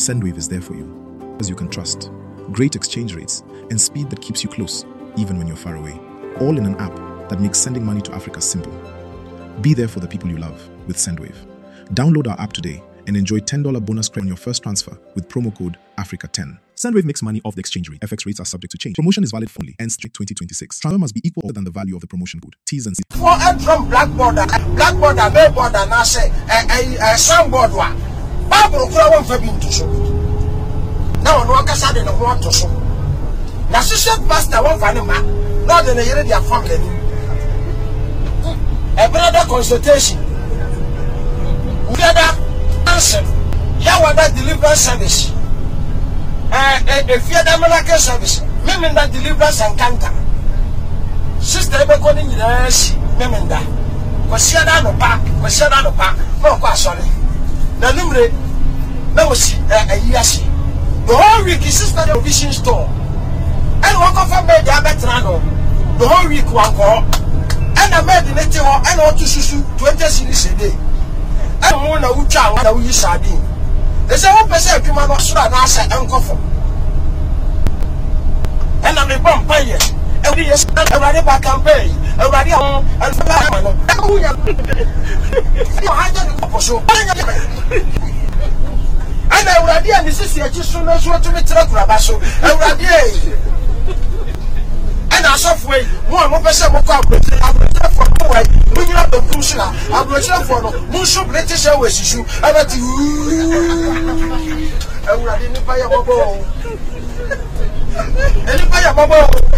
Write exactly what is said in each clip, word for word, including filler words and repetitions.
Sendwave is there for you, as you can trust, great exchange rates, and speed that keeps you close, even when you're far away. All in an app that makes sending money to Africa simple. Be there for the people you love with Sendwave. Download our app today and enjoy ten dollars bonus credit on your first transfer with promo code Africa ten. Sendwave makes money off the exchange rate. F X rates are subject to change. Promotion is valid for only ends twenty twenty-six. Transfer must be equal than the value of the promotion code. T's and C's. For and from blackboard, blackboard, mailboard, and I say a soundboard one. Bible won't be to show. Now, no one can say they want to show. Now, assistant pastor won't find a man, not in a year their family. A brother consultation. Together, answer. Here was that deliverance service. A fear the miracle service. Meaning that deliverance and cancer. Sister, ever calling you the sea, Memenda. Was she down the park? Was she down the park? No, quite sorry. The number no see a year. The whole week is sister the vision store. And walk off a bed, I bet Rano. The whole week, one call. And I made the native and all to Susu twenty cities a day. And one of which I want to use sardine. There's a one percent of human also an answer and coffee. And I'm a vampire. Every year, I'm ready back and pay. I'm ready on and for that one. And I'm ready, and this is your just soon as what to me to Rabasso. I'm ready. And I saw way one more person will come with a for no way. We have the Bushra. I'm ready for Mushu British Airways issue. I bet you. I'm ready to buy a mobile. Anybody a mobile.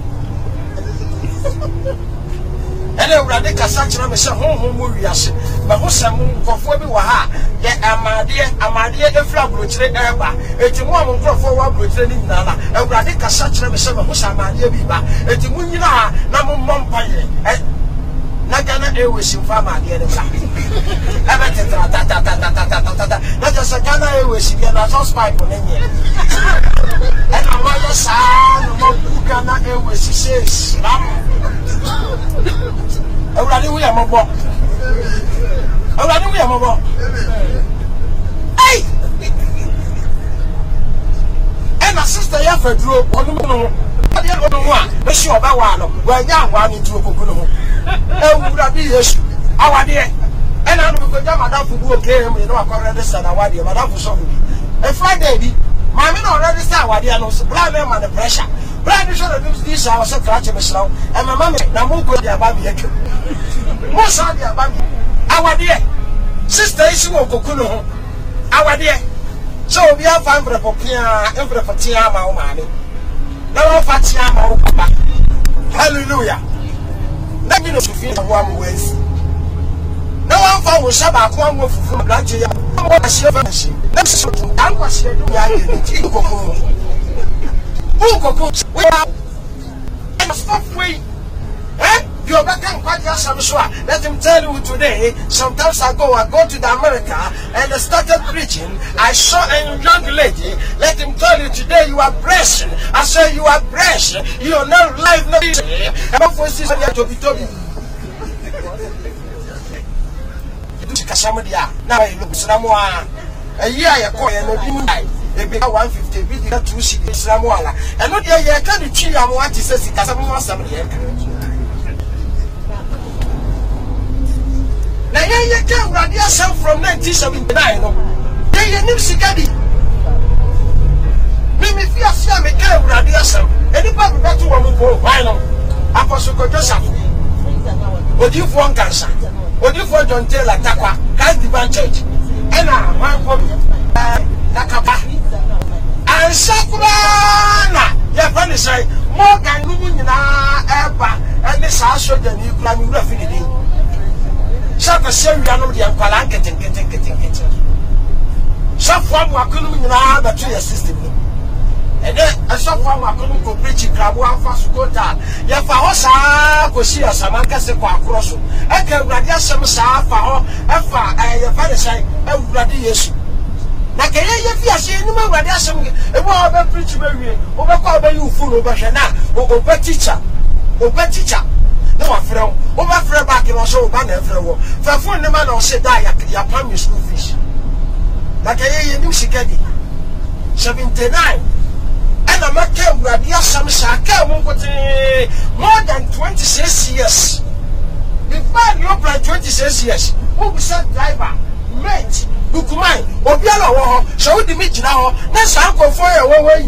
And I read the Cassandra Miss Home Murias, but who's a moon for Phoebe Waha, yet Amadia, Amadia, the flag will trade Erba, it's a woman for forward with training Nana, and read the Cassandra Miss Amadia Viva, it's a Munina, Namu Mompire, and Nagana Airways in Fama, the other side. Not just a Ghana Airways, you get a sauce pipe on any. And I want the son of Ghana Airways, he says, Already we are mobile. Already we are mobile. Hey! And my sister, you have a draw. One more. I don't know one. But she about one. Well, young one into a cocoon. Oh, would I be yes? Our dear. And I don't know Madame for good game. You know, I can't understand our dear Madame for something. A Friday, my men already start what they are not. Blind them under pressure. Blind is one of these hours of catching me slow. And my mammy, now move with their baby. Most of their baby. Our dear sister is one cocoon. Our dear. So we have fun for the Pia, every for Tiama, money. No Fatiama, Papa. Hallelujah. Let me know to feel one ways. No one found was about one move from Blanchia. What a shiver. Let's show you. I was here doing Who we are. And stop waiting. Eh? You're back and quite some swag. Let him tell you today. Sometimes ago, I go to the America and I started preaching. I saw a young lady. Let him tell you today you are blessed. I say you are blessed. You are not life, no. And my voice is to be told you. Now I look Samoa. A year I call and they become one fifty. We did two cities Samoa. And not yet, I can't cheat. I want to say Casamua somebody. Now, you can't run yourself from nineteen seventy-nine. Then you need to get it. Mimi, if you are seeing me, can't run yourself. Anybody got to one go, why not? Apostle Joseph. What do you want cancer? What do you want John Taylor Takwa? Can't divine church. And I'm one for Takapa. And Sakurana. Your friend is saying, more than women in our ever. And this house of the new plan will definitely. Sapa seri anu di ampala nkete nkete nkete nkete. Sapa mu akunu nyina ba to your system. Ede sapa mu akunu ko preach krabu afa su kota. Ya fa ho saa ko si asamanka se ko akoro so. E ka urade asem saa fa ho e fa eh ya fa de sai e urade Yesu. Na ke ye ye fi ase ni ma urade asem e bo ba preach ba wie. O ba ko ba yu fu no ba hwe na o ba teacher. O ba teacher. No afro, over free back in also ban everywhere. For phone the man or say die ya pay school fees. Like a year you sikadi. seventy-nine. And I'm a care where the Assam Shaka more than twenty-six years. Before you apply twenty-six years, who be said driver, mate, Bukumai, Obiala, so the meet now, that's uncle for your way.